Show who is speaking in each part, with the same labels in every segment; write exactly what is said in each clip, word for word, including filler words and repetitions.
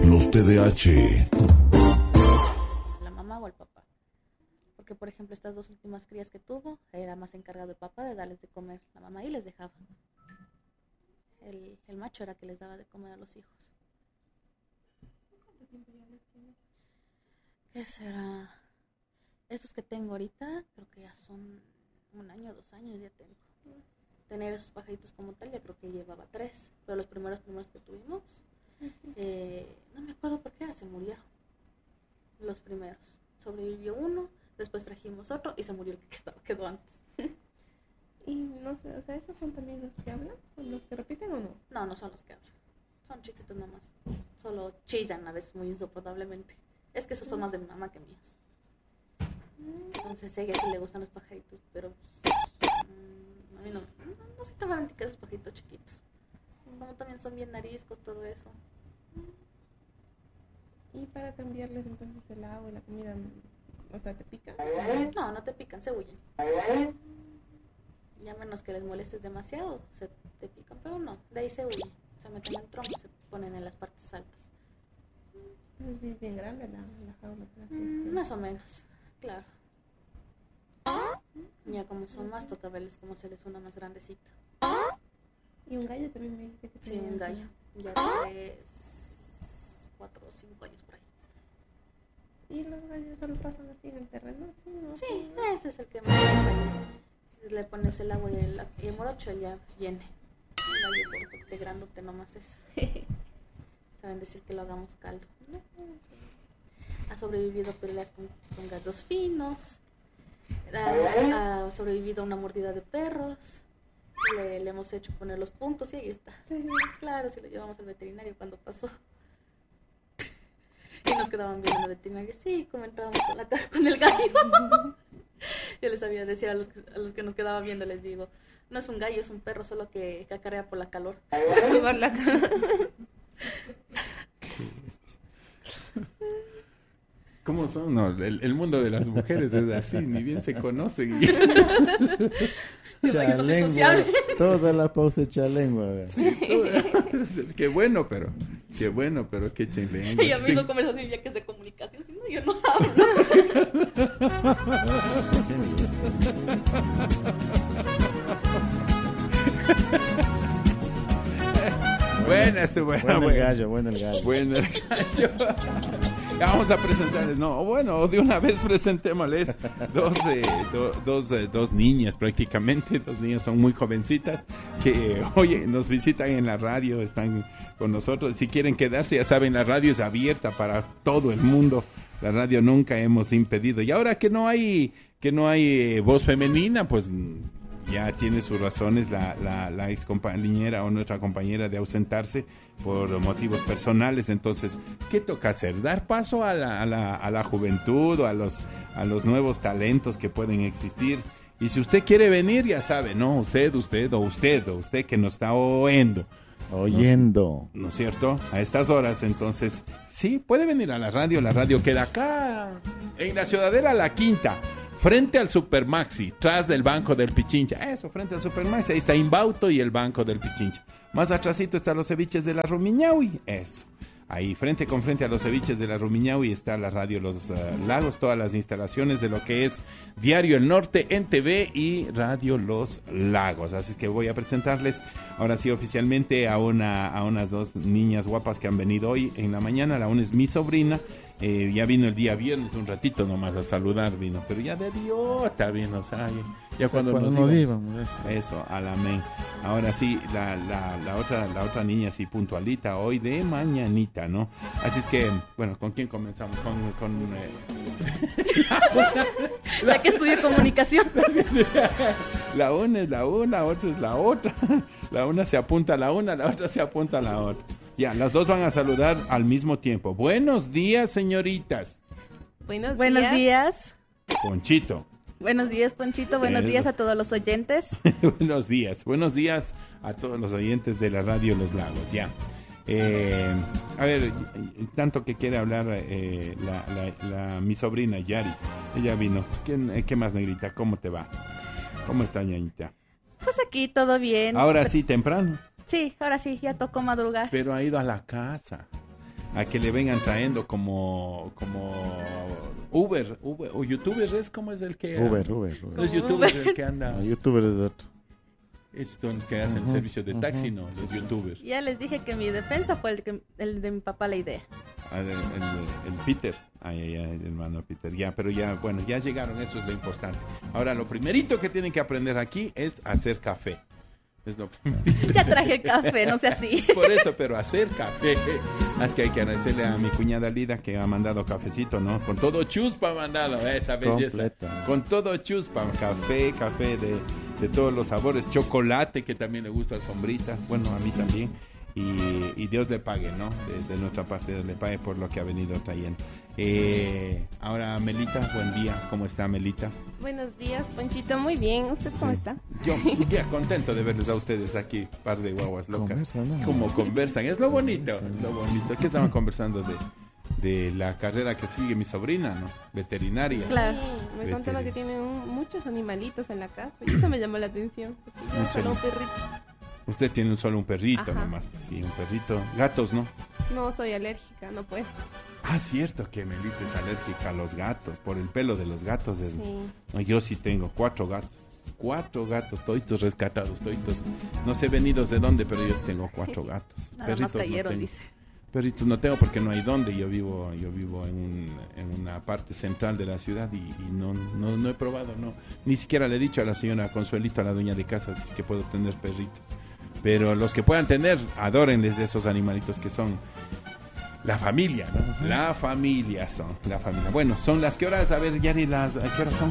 Speaker 1: Los T D A H.
Speaker 2: La mamá o el papá. Porque, por ejemplo, estas dos últimas crías que tuvo, era más encargado el papá de darles de comer. La mamá ahí les dejaba. El, el macho era que les daba de comer a los hijos.
Speaker 3: ¿Cuánto tiempo ya les tienes?
Speaker 2: ¿Qué será? Estos que tengo ahorita, creo que ya son un año, dos años ya tengo. Tener esos pajaritos como tal, ya creo que llevaba tres. Pero los primeros primeros que tuvimos, eh, no me acuerdo por qué, se murieron. Los primeros. Sobrevivió uno, después trajimos otro y se murió el que estaba, quedó antes.
Speaker 3: Y no sé, o sea, ¿esos son también los que hablan? ¿Los que repiten o no?
Speaker 2: No, no son los que hablan. Son chiquitos nomás. Solo chillan a veces muy insoportablemente. Es que esos son más de mi mamá que míos. Entonces a ella sí le gustan los pajaritos, pero pues, mmm, a mí no, no, no soy tan fanática de esos pajaritos chiquitos. Como también son bien nariscos, todo eso.
Speaker 3: Y para cambiarles entonces el agua y la comida, o sea, ¿te pican?
Speaker 2: No, no te pican, se huyen. Ya menos que les molestes demasiado, se te pican, pero no, de ahí se huyen. Se meten en troncos, se ponen en las partes altas.
Speaker 3: Pues sí, es bien grande la, la jaula.
Speaker 2: Mm, más o menos, claro. Ya como son más, toca verles cómo se les una más grandecita.
Speaker 3: Y un gallo también me dijiste que
Speaker 2: Sí,
Speaker 3: tenía.
Speaker 2: un gallo. Ya tres, cuatro o cinco años por ahí.
Speaker 3: ¿Y los gallos solo pasan así en el terreno? Sí, ¿no?
Speaker 2: Sí, ese es el que más ahí. Le pones el agua y el, y el morocho ya viene. Un gallo de grandote nomás es. Saben decir que lo hagamos caldo. ¿No? Ha sobrevivido peleas con, con gallos finos. Ha, ha sobrevivido a una mordida de perros. Le, le hemos hecho poner los puntos y ahí está.
Speaker 3: Sí.
Speaker 2: Claro, si lo llevamos al veterinario cuando pasó. Y nos quedaban viendo el veterinario. Sí, como entrábamos con, la, con el gallo. Yo les sabía decir a los, que, a los que nos quedaban viendo, les digo, no es un gallo, es un perro, solo que cacarea por la calor.
Speaker 3: Por la calor.
Speaker 4: ¿Cómo son? No, el, el mundo de las mujeres es así, ni bien se conocen.
Speaker 5: Chalengua, toda la pausa chalengua.
Speaker 4: Sí, todo, qué bueno, pero, qué bueno, pero qué chalengua.
Speaker 2: Ella me hizo conversación ya que es de comunicación, si no, yo no hablo.
Speaker 4: Buena, este buena,
Speaker 5: bueno
Speaker 4: buena.
Speaker 5: el gallo, bueno el gallo.
Speaker 4: Bueno el gallo. Ya vamos a presentarles, no, bueno, de una vez presentémosles dos, eh, do, dos, eh, dos niñas prácticamente, dos niñas son muy jovencitas que, oye, nos visitan en la radio, están con nosotros, si quieren quedarse, ya saben, la radio es abierta para todo el mundo, la radio nunca hemos impedido, y ahora que no hay, que no hay eh, voz femenina, pues ya tiene sus razones la, la, la ex compañera o nuestra compañera de ausentarse por motivos personales. Entonces, ¿qué toca hacer? Dar paso a la, a la, a la juventud o a los, a los nuevos talentos que pueden existir. Y si usted quiere venir, ya sabe, ¿no? Usted, usted o usted o usted que nos está oyendo.
Speaker 5: Oyendo.
Speaker 4: ¿No, ¿no es cierto? A estas horas, entonces, sí, puede venir a la radio. La radio queda acá, en la Ciudadela La Quinta. Frente al Supermaxi, tras del Banco del Pichincha. Eso, frente al Supermaxi. Ahí está Inbauto y el Banco del Pichincha. Más atrásito están los ceviches de la Rumiñahui. Eso. Ahí, frente con frente a los ceviches de la Rumiñahui, está la radio Los uh, Lagos, todas las instalaciones de lo que es Diario El Norte en T V y Radio Los Lagos. Así que voy a presentarles ahora sí oficialmente a una a unas dos niñas guapas que han venido hoy en la mañana. La una es mi sobrina. Eh, ya vino el día viernes un ratito nomás a saludar, vino, pero ya de idiota vino, o sea, ya, ya cuando,
Speaker 5: cuando
Speaker 4: nos,
Speaker 5: nos
Speaker 4: íbamos,
Speaker 5: íbamos,
Speaker 4: eso, eso al amén. Ahora sí, la, la, la otra la otra niña sí puntualita hoy de mañanita, ¿no? Así es que, bueno, ¿con quién comenzamos? Con, con eh...
Speaker 2: la que estudió comunicación.
Speaker 4: La una es la una, la otra es la otra. La una se apunta a la una, la otra se apunta a la otra. Ya, las dos van a saludar al mismo tiempo. Buenos días, señoritas.
Speaker 3: Buenos,
Speaker 2: Buenos días.
Speaker 4: Ponchito.
Speaker 2: Buenos días, Ponchito. Buenos
Speaker 4: Eso.
Speaker 2: días a todos los oyentes.
Speaker 4: Buenos días. Buenos días a todos los oyentes de la radio Los Lagos. Ya. Eh, a ver, tanto que quiere hablar eh, la, la, la, mi sobrina Yari. Ella vino. ¿Qué, ¿Qué más, negrita? ¿Cómo te va? ¿Cómo está, ñañita?
Speaker 2: Pues aquí todo bien.
Speaker 4: Ahora sí, temprano.
Speaker 2: Sí, ahora sí, ya tocó madrugar.
Speaker 4: Pero ha ido a la casa. a que le vengan trayendo como como Uber, Uber o YouTuber, ¿es como es el que
Speaker 5: Uber, Uber,
Speaker 4: no
Speaker 5: Uber.
Speaker 4: es YouTuber el que anda,
Speaker 5: No, youtuber es otro.
Speaker 4: estos que hacen
Speaker 5: Ujú,
Speaker 4: servicio de taxi,
Speaker 5: ujú,
Speaker 4: no, los
Speaker 5: sí, sí.
Speaker 4: YouTubers.
Speaker 2: Ya les dije que mi defensa fue el, que, el de mi papá la idea.
Speaker 4: Ah, El, el- el Peter, ay, ay, ay, el hermano Peter, ya, pero ya, bueno, ya llegaron, eso es lo importante. Ahora, lo primerito que tienen que aprender aquí es hacer café. Es lo primerito.
Speaker 2: Ya traje el café, no sea así.
Speaker 4: Por eso, pero hacer café. Es que hay que agradecerle a mi cuñada Lida que ha mandado cafecito, ¿no? Con todo chuspa mandado, esa belleza.
Speaker 5: Completo.
Speaker 4: Con todo chuspa, café, café de, de todos los sabores, chocolate que también le gusta al Sombrita, bueno, a mí también. Y, y Dios le pague, ¿no? De, de nuestra parte, Dios le pague por lo que ha venido trayendo. Eh, ahora, Melita, buen día. ¿Cómo está, Melita?
Speaker 3: Buenos días, Ponchito. Muy bien. ¿Usted cómo
Speaker 4: Sí.
Speaker 3: está?
Speaker 4: Yo, ya contento de verles a ustedes aquí, par de guaguas locas.
Speaker 5: Conversan, ¿no?
Speaker 4: Como conversan, es lo bonito, lo bonito. ¿Qué estaban conversando de, de la carrera que sigue mi sobrina, ¿no? Veterinaria.
Speaker 2: Claro.
Speaker 3: Sí, me
Speaker 4: Vete.
Speaker 3: contaba que tiene un- muchos animalitos en la casa y eso me llamó la atención. Pues, sí,
Speaker 4: Mucho
Speaker 3: solo un
Speaker 4: animal.
Speaker 3: perrito.
Speaker 4: Usted tiene un solo un perrito
Speaker 3: Ajá.
Speaker 4: nomás, pues sí, un perrito. Gatos, ¿no?
Speaker 3: No soy alérgica, no puedo.
Speaker 4: Ah, cierto que Melita es alérgica a los gatos, por el pelo de los gatos. es-
Speaker 3: Sí.
Speaker 4: No, yo sí tengo cuatro gatos. Cuatro gatos, toditos rescatados, toditos. No sé venidos de dónde, pero yo tengo cuatro gatos.
Speaker 2: Nada más
Speaker 4: no
Speaker 2: cayeron,
Speaker 4: tengo.
Speaker 2: dice.
Speaker 4: Perritos no tengo porque no hay dónde. Yo vivo, yo vivo en, un- en una parte central de la ciudad y, y no, no, no he probado, no. Ni siquiera le he dicho a la señora Consuelito, a la dueña de casa, si es que puedo tener perritos. Pero los que puedan tener, adórenles de esos animalitos que son la familia, ¿no? La familia son, la familia. Bueno, son las que horas, a ver, Yari, las, ¿a qué horas son?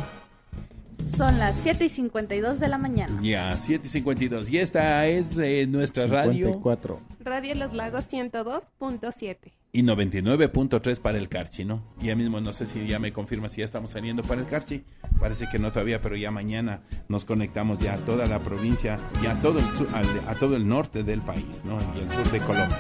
Speaker 2: Son las siete y cincuenta y dos de la mañana.
Speaker 4: Ya, siete y cincuenta y dos. Y esta es eh, nuestra radio.
Speaker 5: cincuenta y cuatro.
Speaker 3: Radio Los Lagos ciento dos punto siete.
Speaker 4: Y noventa y nueve punto tres para el Carchi, ¿no? Ya mismo no sé si ya me confirma si ya estamos saliendo para el Carchi. Parece que no todavía, pero ya mañana nos conectamos ya a toda la provincia y a todo el, sur, al- a todo el norte del país, ¿no? Y el sur de Colombia.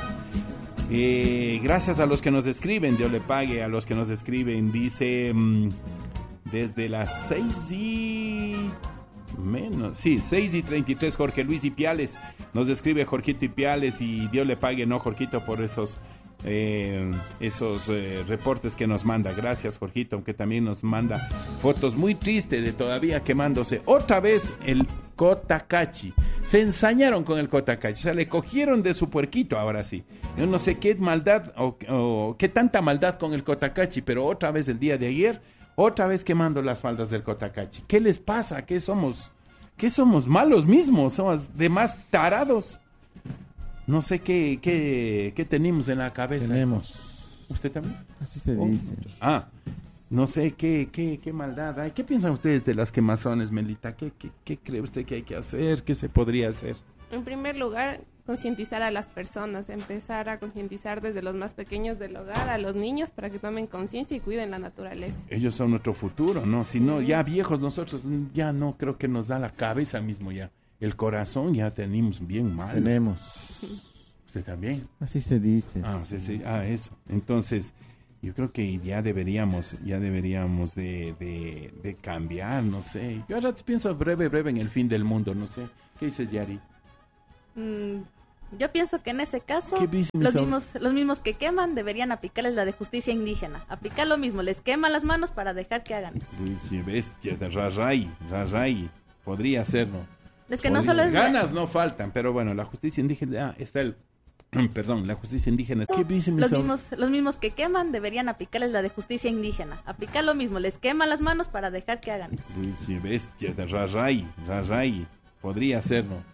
Speaker 4: Eh, gracias a los que nos escriben, Dios le pague a los que nos escriben. Dice, mm, desde las seis y... menos, sí, seis y treinta y tres, Jorge Luis Ipiales. Nos escribe Jorgito Ipiales y Dios le pague, ¿no, Jorgito, por esos... Eh, esos eh, reportes que nos manda. Gracias, Jorgito, aunque también nos manda fotos muy tristes de todavía quemándose otra vez el Cotacachi. Se ensañaron con el Cotacachi, o sea, le cogieron de su puerquito ahora sí. Yo no sé qué maldad o, o qué tanta maldad con el Cotacachi, pero otra vez el día de ayer, otra vez quemando las faldas del Cotacachi. ¿Qué les pasa? ¿Qué somos? ¿Qué somos malos mismos? Somos demás tarados. No sé qué, qué, qué tenemos en la cabeza.
Speaker 5: Tenemos.
Speaker 4: ¿Usted también?
Speaker 5: Así se
Speaker 4: Oh,
Speaker 5: dice.
Speaker 4: Ah, no sé qué, qué, qué maldad hay. ¿Qué piensan ustedes de las quemazones, Melita? ¿Qué, qué, qué cree usted que hay que hacer? ¿Qué se podría hacer?
Speaker 3: En primer lugar, concientizar a las personas, empezar a concientizar desde los más pequeños del hogar a los niños para que tomen conciencia y cuiden la naturaleza.
Speaker 4: Ellos son nuestro futuro, ¿no? Si no, ya viejos nosotros, ya no creo que nos da la cabeza mismo ya. El corazón ya tenemos bien mal.
Speaker 5: Tenemos.
Speaker 4: ¿Usted también?
Speaker 5: Así se dice.
Speaker 4: Ah, sí, sí, ah, eso. Entonces, yo creo que ya deberíamos, ya deberíamos de, de, de cambiar, no sé. Yo ahora pienso breve, breve en el fin del mundo, no sé. ¿Qué dices, Yari?
Speaker 2: Mm, yo pienso que en ese caso,
Speaker 4: ¿Qué dice mi
Speaker 2: los
Speaker 4: sobr-
Speaker 2: mismos, los mismos que queman deberían aplicarles la de justicia indígena. Aplicar lo mismo, les queman las manos para dejar que hagan eso.
Speaker 4: Uy, sí, bestia, de Raray, Raray. Podría ser, ¿no?
Speaker 2: Es que no
Speaker 4: Podría-
Speaker 2: solo es...
Speaker 4: Ganas no faltan, pero bueno, la justicia indígena, ah, está el... Perdón, la justicia indígena. ¿Qué dice mi
Speaker 2: Los
Speaker 4: sobr-
Speaker 2: mismos, los mismos que queman deberían aplicarles la de justicia indígena. Aplicar lo mismo, les queman las manos para dejar que hagan eso.
Speaker 4: Uy, sí, bestia, de Raray, Raray. Podría ser, ¿no?